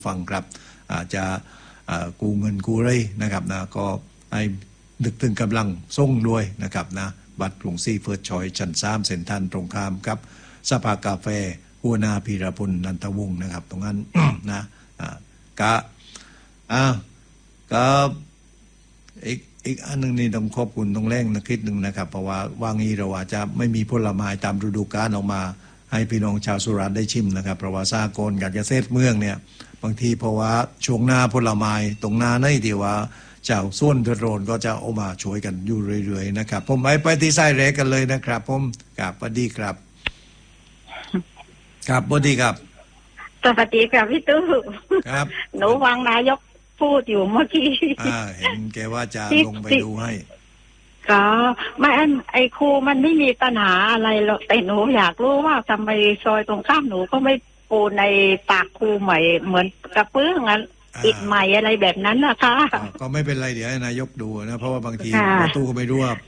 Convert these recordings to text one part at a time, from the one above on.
ฟังครับอาจจะกู้เงินกู้ไรนะครับนะก็ให้นึกถึงกำลังส่งด้วยนะครับนะบัตรกรุงศรีเฟิร์สชอยชั้น3เซ็นทรัลตรงข้ามครับสภากาแฟหัวหน้าพีรพลนันทวงศ์นะครับตรงนั้น นะก็อีกอันนึงนี่ต้องขอบคุณตรงแรงนะคิดหนึ่งนะครับเพราะว่าว่างนี้เราอาจจะไม่มีผลไม้ตามฤดูกาลออกมาให้พี่น้องชาวสุราษฎร์ได้ชิมนะครับเพราะว่าสากลการเกษตรเมืองเนี่ยบางทีเพราะว่าช่วงหน้าผลไม้ตรงหน้าในที่ว่าเจ้าส่วนเดือดร้อนก็จะเอามาช่วยกันอยู่เรื่อยๆนะครับผมไปที่ไส้แรกกันเลยนะครับผมกับสวัสดีครับครับสวัสดีครับสวัสดีครับพี่ตู้ครับหนูฟังนายกพูดอยู่เมื่อกี้เห็นแกว่าจะลงไปดูให้ก็ไม่ไอ้ครูมันไม่มีปัญหาอะไรหรอกแต่หนูอยากรู้ว่าทำไมซอยตรงข้ามหนูก็ไม่ปูในปากครูใหม่เหมือนกระเบื้องอิฐใหม่อะไรแบบนั้นนะคะก็ไม่เป็นไรเดี๋ยวนายกดูนะเพราะว่าบางทีประตูก็ไม่รู้ว่า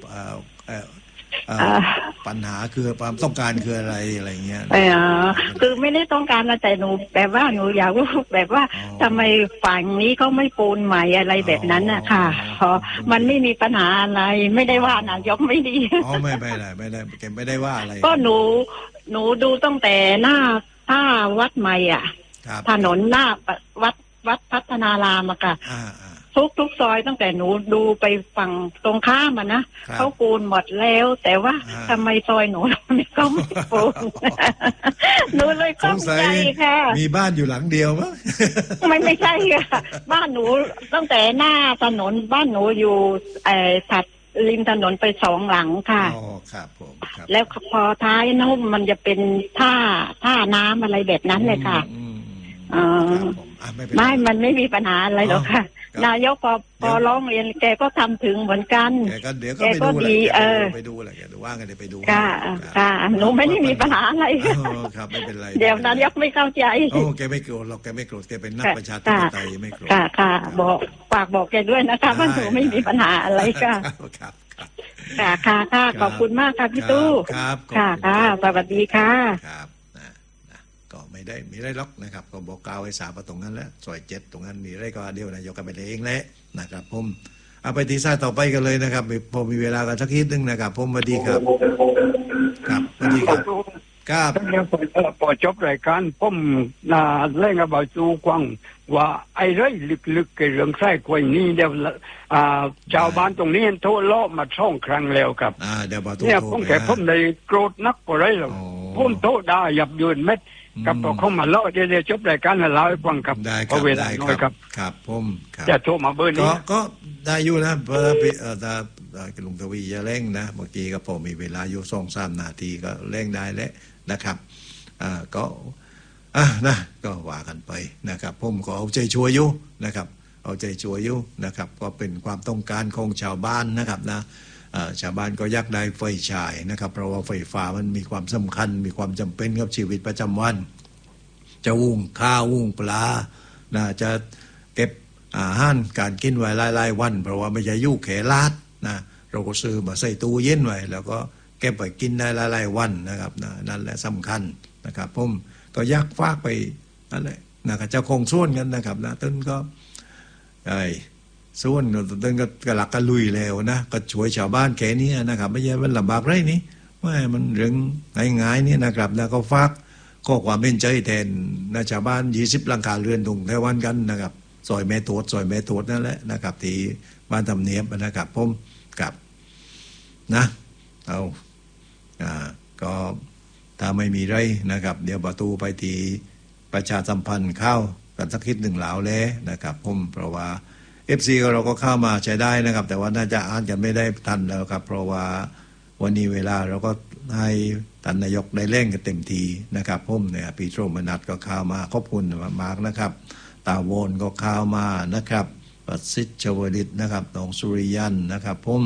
ปัญหาคือความต้องการคืออะไรเงี้ยคือไม่ได้ต้องการแต่หนูแบบว่าหนูอยากรู้แบบว่าทำไมฝั่งนี้เขาไม่ปูนใหม่อะไรแบบนั้นน่ะค่ะเพราะมันไม่มีปัญหาอะไรไม่ได้ว่านายกไม่ดีไม่ได้แกไม่ได้ว่าอะไรก็หนูดูตั้งแต่หน้าวัดใหม่ถนนหน้าวัดพัฒนารามค่ะทุกซอยตั้งแต่หนูดูไปฝั่งตรงข้ามนะเขาปูนหมดแล้วแต่ว่าทำไมซอยหนูก็ไม่ปูนหนูเลยข้องใจค่ะมีบ้านอยู่หลังเดียวมั้งไม่ใช่ค่ะบ้านหนูตั้งแต่หน้าถนนบ้านหนูอยู่ถัดริมถนนไป2หลังค่ะอ๋อครับผมแล้วพอท้ายนุ่มมันจะเป็นท่าน้ำอะไรแบบนั้นเลยค่ะไม่มันไม่มีปัญหาอะไรหรอกค่ะนายกพอร้องเรียนแกก็ทำถึงเหมือนกันแกก็ดีไปดูอะไรแกดูว่ากันเดี๋ยวไปดูค่ะหนูไม่ได้มีปัญหาอะไรครับไม่เป็นไรเดี๋ยวนายกไม่เข้าใจแกไม่โกรธหรอกแกไม่โกรธแกเป็นนักประชาธิปไตยไม่โกรธค่ะบอกแกด้วยนะคะว่าหนูไม่มีปัญหาอะไรค่ะค่ะขอบคุณมากค่ะพี่ตู้ค่ะสวัสดีค่ะก็ไม่ได้มีไรล็อกนะครับก็บอกกล่าวไว้3ประตรงนั้นแล้วซอย7ตรงนั้นมีไรก็เดียวนายกกันไปเองแหละนะครับผมเอาไปที่สายต่อไปกันเลยนะครับพอมีเวลากันสักนิดนึงนะครับผมสวัสดีครับครับสวัสดีครับครับพอจบรายการผมเล่นกับจูกวางว่าไอ้เรื่องลึกๆเรื่องไส้ควยนี้เดี๋ยวชาวบ้านตรงนี้โทรล้อมา2 ครั้งแล้วครับเดี๋ยวเนี่ยผมเลยโกรธนักกว่าไรหรอกผมโทษได้หยับยืนเม็ดกับพอเข้ามาเล่าเดี๋ยวจบรายการแล้วเล่าให้ฟังครับเพราะเวลาน้อยครับครับผมจะโทรมาเบอร์นี้ก็ได้อยู่นะเพราะลุงทวีจะเร่งนะเมื่อกี้ก็พอมีเวลาอยู่2-3 นาทีก็เร่งได้แล้วนะครับก็นะก็ว่ากันไปนะครับผมก็เอาใจช่วยอยู่นะครับเอาใจช่วยอยู่นะครับก็เป็นความต้องการของชาวบ้านนะครับนะชาวบ้านก็อยากได้ไฟฉายนะครับเพราะว่าไฟฟ้ามันมีความสำคัญมีความจำเป็นกับชีวิตประจำวันจะวุ้งข้าววุ้งปลาจะเก็บอาหารการกินไว้หลายๆวันเพราะว่าไม่ใช่ยุ่แขลาดนะเราก็ซื้อมาใส่ตู้เย็นไว้แล้วก็เก็บไว้กินได้หลายๆวันนะครับนั่นแหละสำคัญนะครับผมก็อยากฝากไปนั่นแหละนะครับเจ้าคงส่วนกันนะครับนะต้นก็ส่วนต้นก็กระหลักกระลุยแล้วนะก็ช่วยชาวบ้านแค่นี้นะครับไม่ใช่มันลำบากไรนี่ไม่มันเรื่องง่ายๆนี่นะครับนะก็ฝากข้อความเป็นใจแทนนะชาวบ้าน20 หลังคาเรือนตรงไต้หวันกันนะครับซอยแม่โตดนั่นแหละนะครับที่บ้านทำเนียบนะครับผมกับนะเอาก็ถ้าไม่มีไรนะครับเดี๋ยวประตูไปที่ประชาสัมพันธ์เข้ากันสักนิดหนึ่งแล้วแล้วนะครับผมเพราะว่า FC เราก็เข้ามาใช้ได้นะครับแต่ว่าน่าจะอ่านกันไม่ได้ทันแล้วครับเพราะว่าวันนี้เวลาเราก็ให้ท่านนายกได้เร่งกันเต็มทีนะครับผมเนี่ยปีโตรมนัสก็เข้ามาขอบคุณมากนะครับตาโวนก็เข้ามานะครับประสิทธิ์ชวลิตนะครับน้องสุริยันนะครับผม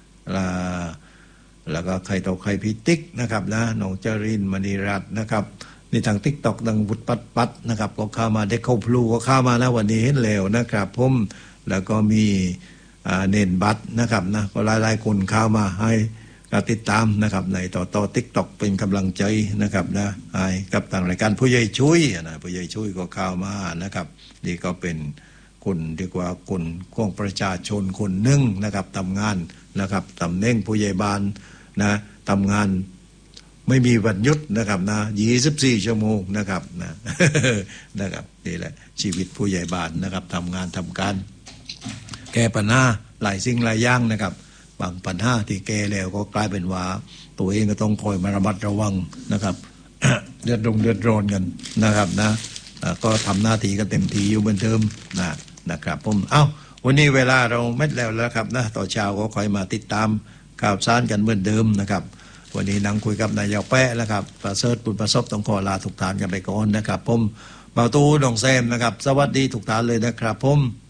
แล้วก็ใครต่อใครพิติกนะครับนะน้องจรินมณีรัตน์นะครับนี่ทาง TikTok ดังบุตรปัดนะครับก็เข้ามาเด็กเขาพลูก็เข้ามานะวันนี้เห็นแล้วนะครับผมแล้วก็มีเน้นบัตรนะครับนะก็หลายๆคนเข้ามาให้กติดตามนะครับในต่อ TikTok เป็นกำลังใจนะครับนะให้กับทางรายการผู้ใหญ่ช่วยนะผู้ใหญ่ช่วยก็เข้ามานะครับนี่ก็เป็นคนเรียกว่าคนของประชาชนคนหนึ่งนะครับทำงานนะครับตำแหน่งผู้ใหญ่บ้านนะทำงานไม่มีวันหยุดนะครับนะ24 ชั่วโมงนะครับนะครับนี่แหละชีวิตผู้ใหญ่บ้านนะครับทำงานทำการแก้ปัญหาหลายสิ่งหลายอย่างนะครับบางปัญหาที่แก้แล้วก็กลายเป็นว่าตัวเองก็ต้องคอยมาระมัดระวังนะครับ เดือดร้อนกันนะครับนะก็ทำหน้าที่กันเต็มที่อยู่เหมือนเดิมนะครับผมวันนี้เวลาเราไม่แล้วครับนะต่อเช้าก็คอยมาติดตามข่าวสารกันเหมือนเดิมนะครับวันนี้นั่งคุยกับนายกแปะนะครับประเสริฐบุญประสบต้องขอลาทุกท่านกันไปก่อนนะครับผมเบาตูดองแซมนะครับสวัสดีทุกท่านเลยนะครับผม